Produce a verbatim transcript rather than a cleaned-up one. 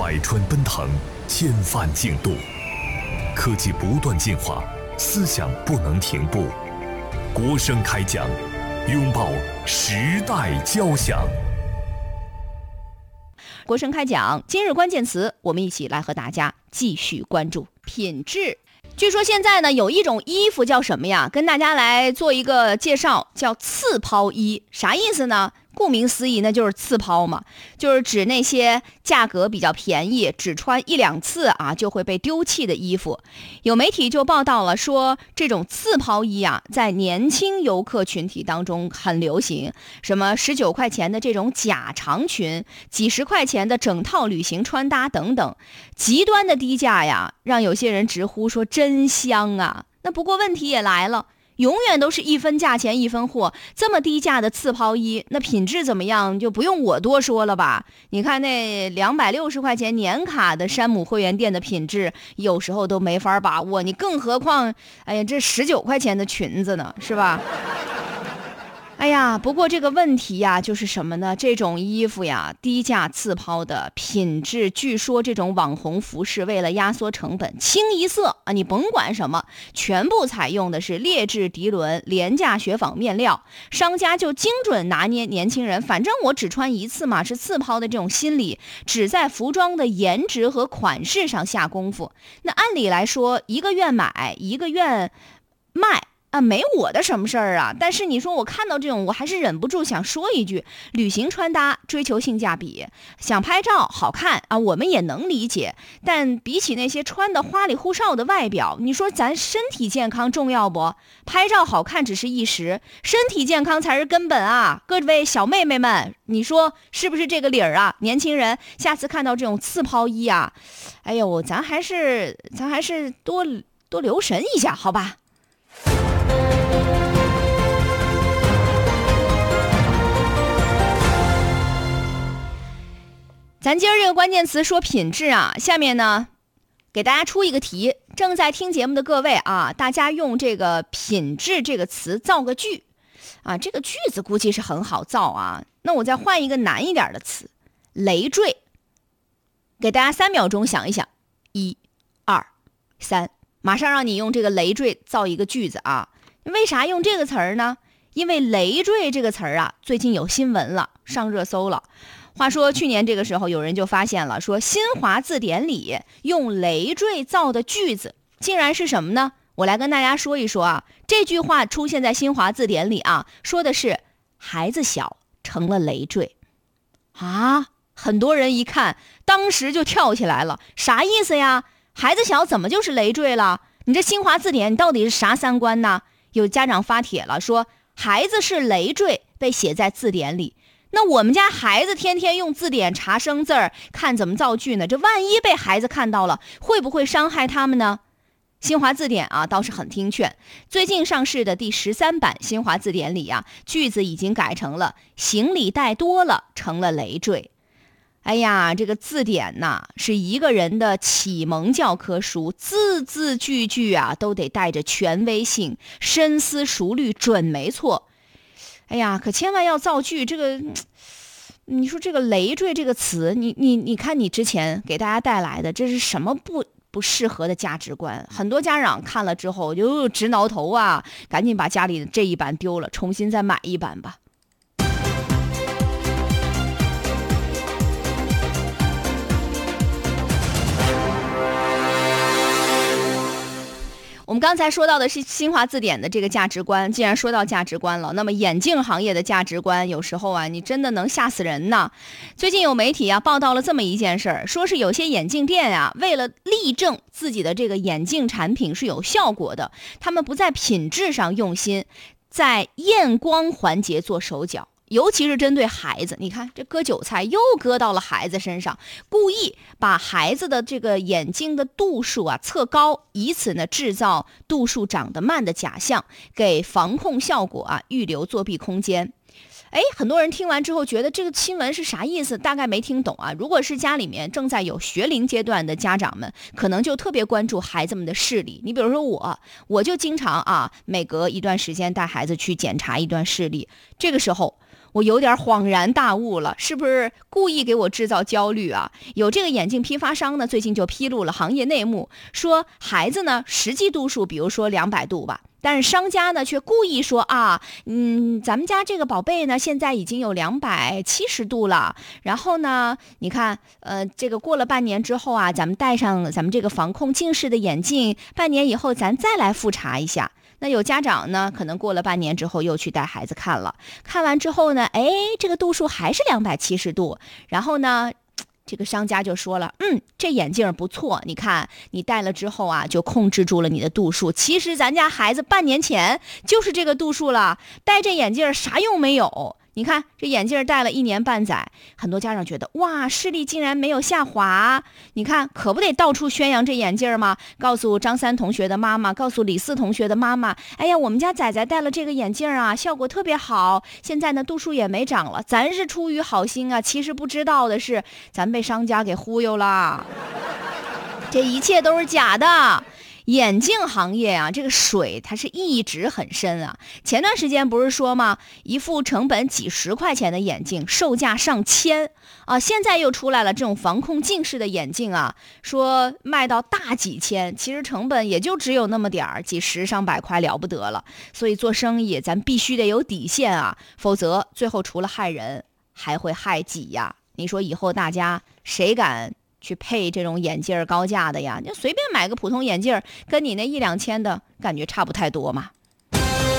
百川奔腾，千帆竞渡，科技不断进化，思想不能停步。国声开讲，拥抱时代交响。 国声开讲，今日关键词，我们一起来和大家继续关注品质。据说现在呢，有一种衣服叫什么呀？跟大家来做一个介绍，叫刺抛衣。啥意思呢？顾名思义，那就是刺抛嘛，就是指那些价格比较便宜，只穿一两次啊就会被丢弃的衣服。有媒体就报道了说，这种刺抛衣啊，在年轻游客群体当中很流行，什么十九块钱的这种假长裙，几十块钱的整套旅行穿搭等等，极端的低价呀，让有些人直呼说真香啊。那不过问题也来了。永远都是一分价钱一分货，这么低价的刺抛衣，那品质怎么样就不用我多说了吧？你看那两百六十块钱年卡的山姆会员店的品质，有时候都没法把握，你更何况，哎呀，这十九块钱的裙子呢，是吧？哎呀，不过这个问题呀，就是什么呢？这种衣服呀，低价刺抛的品质，据说这种网红服饰为了压缩成本，清一色啊，你甭管什么，全部采用的是劣质涤纶、廉价雪纺面料，商家就精准拿捏年轻人，反正我只穿一次嘛，是刺抛的这种心理，只在服装的颜值和款式上下功夫。那按理来说，一个愿买，一个愿卖。啊，没我的什么事儿啊！但是你说我看到这种，我还是忍不住想说一句：旅行穿搭追求性价比，想拍照好看啊，我们也能理解。但比起那些穿的花里胡哨的外表，你说咱身体健康重要不？拍照好看只是一时，身体健康才是根本啊！各位小妹妹们，你说是不是这个理儿啊？年轻人，下次看到这种刺抛衣啊，哎呦，咱还是咱还是多多留神一下，好吧？咱今儿这个关键词说品质啊，下面呢给大家出一个题，正在听节目的各位啊，大家用这个品质这个词造个句啊，这个句子估计是很好造啊，那我再换一个难一点的词，累赘。给大家三秒钟想一想，一、二、三，马上让你用这个累赘造一个句子啊。为啥用这个词儿呢？因为累赘这个词儿啊，最近有新闻了，上热搜了。话说去年这个时候，有人就发现了，说新华字典里用累赘造的句子竟然是什么呢？我来跟大家说一说啊。这句话出现在新华字典里啊，说的是孩子小成了累赘啊。很多人一看，当时就跳起来了，啥意思呀？孩子小怎么就是累赘了？你这新华字典你到底是啥三观呢？有家长发帖了，说孩子是累赘被写在字典里。那我们家孩子天天用字典查生字儿，看怎么造句呢？这万一被孩子看到了，会不会伤害他们呢？新华字典啊倒是很听劝，最近上市的第十三版新华字典里啊，句子已经改成了行李带多了成了累赘。哎呀，这个字典呐，是一个人的启蒙教科书，字字句句啊都得带着权威性，深思熟虑准没错。哎呀，可千万要造句，这个你说这个累赘这个词，你你你看你之前给大家带来的这是什么不不适合的价值观？很多家长看了之后就直挠头啊，赶紧把家里的这一版丢了，重新再买一版吧。我们刚才说到的是新华字典的这个价值观，既然说到价值观了，那么眼镜行业的价值观有时候啊，你真的能吓死人呢。最近有媒体啊报道了这么一件事儿，说是有些眼镜店啊，为了力证自己的这个眼镜产品是有效果的，他们不在品质上用心，在验光环节做手脚。尤其是针对孩子，你看这割韭菜又割到了孩子身上，故意把孩子的这个眼睛的度数啊测高，以此呢制造度数长得慢的假象，给防控效果啊预留作弊空间。哎，很多人听完之后觉得这个新闻是啥意思，大概没听懂啊。如果是家里面正在有学龄阶段的家长们，可能就特别关注孩子们的视力。你比如说我，我就经常啊，每隔一段时间带孩子去检查一段视力。这个时候， 我有点恍然大悟了，是不是故意给我制造焦虑啊？有这个眼镜批发商呢，最近就披露了行业内幕，说孩子呢实际度数，比如说两百度吧，但是商家呢却故意说啊，嗯，咱们家这个宝贝呢现在已经有两百七十度了，然后呢，你看，呃，这个过了半年之后啊，咱们戴上咱们这个防控近视的眼镜，半年以后咱再来复查一下。那有家长呢，可能过了半年之后又去带孩子看了，看完之后呢，哎，这个度数还是两百七十度，然后呢，这个商家就说了，嗯，这眼镜不错，你看你戴了之后啊，就控制住了你的度数。其实咱家孩子半年前就是这个度数了，戴这眼镜啥用没有？你看这眼镜戴了一年半载，很多家长觉得哇，视力竟然没有下滑，你看可不得到处宣扬这眼镜吗？告诉张三同学的妈妈，告诉李四同学的妈妈，哎呀，我们家仔仔戴了这个眼镜啊，效果特别好，现在呢度数也没长了。咱是出于好心啊，其实不知道的是咱被商家给忽悠了，这一切都是假的。眼镜行业啊，这个水它是一直很深啊。前段时间不是说吗？一副成本几十块钱的眼镜，售价上千啊！现在又出来了这种防控近视的眼镜啊，说卖到大几千，其实成本也就只有那么点儿，几十上百块了不得了。所以做生意咱必须得有底线啊，否则最后除了害人，还会害己呀。你说以后大家谁敢去配这种眼镜高价的呀？就随便买个普通眼镜，跟你那一两千的感觉差不太多嘛。